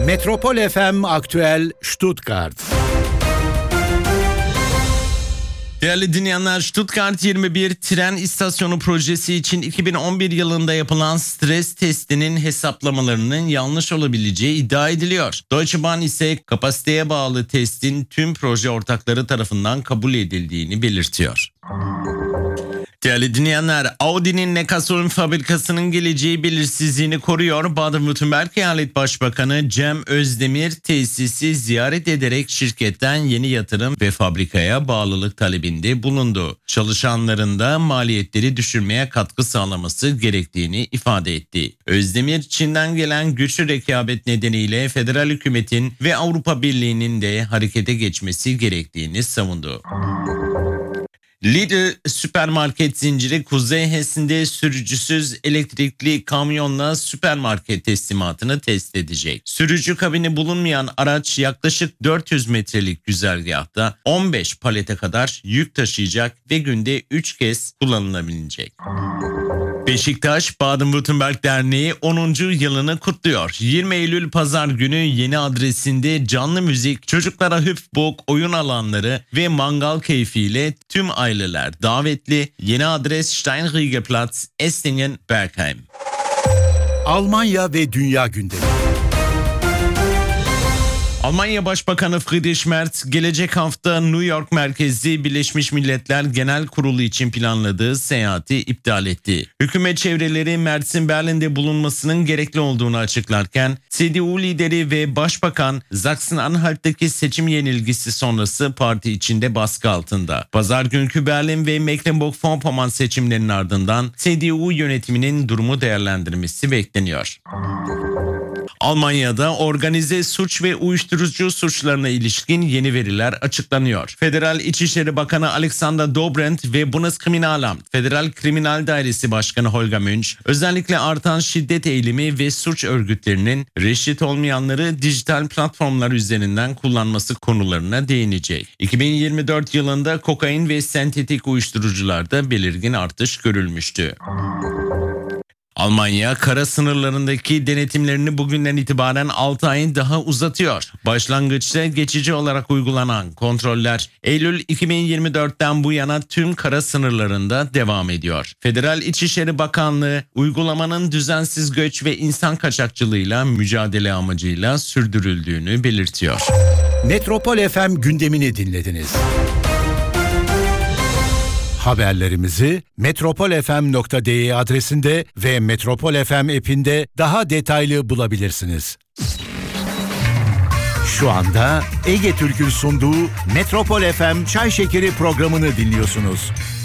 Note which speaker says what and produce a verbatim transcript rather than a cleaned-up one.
Speaker 1: Metropol F M Aktüel Stuttgart.
Speaker 2: Değerli dinleyenler, Stuttgart yirmi bir tren istasyonu projesi için iki bin on bir yılında yapılan stres testinin hesaplamalarının yanlış olabileceği iddia ediliyor. Deutsche Bahn ise kapasiteye bağlı testin tüm proje ortakları tarafından kabul edildiğini belirtiyor. Değerli dinleyenler, Audi'nin Neckarsulm fabrikasının geleceği belirsizliğini koruyor. Baden-Württemberg Eyalet Başbakanı Cem Özdemir tesisi ziyaret ederek şirketten yeni yatırım ve fabrikaya bağlılık talebinde bulundu. Çalışanların da maliyetleri düşürmeye katkı sağlaması gerektiğini ifade etti. Özdemir, Çin'den gelen güçlü rekabet nedeniyle federal hükümetin ve Avrupa Birliği'nin de harekete geçmesi gerektiğini savundu. Lidl süpermarket zinciri Kuzey Hessen'de sürücüsüz elektrikli kamyonla süpermarket teslimatını test edecek. Sürücü kabini bulunmayan araç yaklaşık dört yüz metrelik güzergahta on beş palete kadar yük taşıyacak ve günde üç kez kullanılabilecek. Beşiktaş Baden-Württemberg Derneği onuncu yılını kutluyor. yirmi Eylül Pazar günü yeni adresinde canlı müzik, çocuklara hüpfburg oyun alanları ve mangal keyfiyle tüm aileler davetli. Yeni adres Steinriegeplatz, Esslingen, Bergheim.
Speaker 1: Almanya ve Dünya gündemi.
Speaker 2: Almanya Başbakanı Friedrich Merz gelecek hafta New York merkezli Birleşmiş Milletler Genel Kurulu için planladığı seyahati iptal etti. Hükümet çevreleri Merz'in Berlin'de bulunmasının gerekli olduğunu açıklarken C D U lideri ve Başbakan Sachsen-Anhalt'taki seçim yenilgisi sonrası parti içinde baskı altında. Pazar günkü Berlin ve Mecklenburg-Vorpommern seçimlerinin ardından C D U yönetiminin durumu değerlendirmesi bekleniyor. Almanya'da organize suç ve uyuşturucu suçlarına ilişkin yeni veriler açıklanıyor. Federal İçişleri Bakanı Alexander Dobrindt ve Bundeskriminalamt, Federal Kriminal Dairesi Başkanı Holger Münch, özellikle artan şiddet eğilimi ve suç örgütlerinin reşit olmayanları dijital platformlar üzerinden kullanması konularına değinecek. iki bin yirmi dört yılında kokain ve sentetik uyuşturucularda belirgin artış görülmüştü. Almanya kara sınırlarındaki denetimlerini bugünden itibaren altı ay daha uzatıyor. Başlangıçta geçici olarak uygulanan kontroller Eylül iki bin yirmi dörtten bu yana tüm kara sınırlarında devam ediyor. Federal İçişleri Bakanlığı uygulamanın düzensiz göç ve insan kaçakçılığıyla mücadele amacıyla sürdürüldüğünü belirtiyor.
Speaker 1: Metropol F M gündemini dinlediniz. Haberlerimizi metropol f m nokta d e adresinde ve Metropol F M app'inde daha detaylı bulabilirsiniz. Şu anda Ege Türk'ün sunduğu Metropol F M Çay Şekeri programını dinliyorsunuz.